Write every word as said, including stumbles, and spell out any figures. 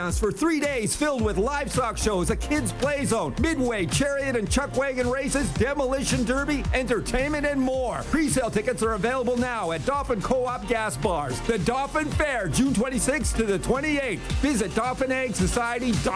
Pass for three days filled with livestock shows, a kids' play zone, midway, chariot and chuck wagon races, demolition derby, entertainment, and more. Pre-sale tickets are available now at Dauphin Co-op gas bars. The Dauphin Fair, June twenty-sixth to the twenty-eighth. Visit Dauphin Ag Society dot com.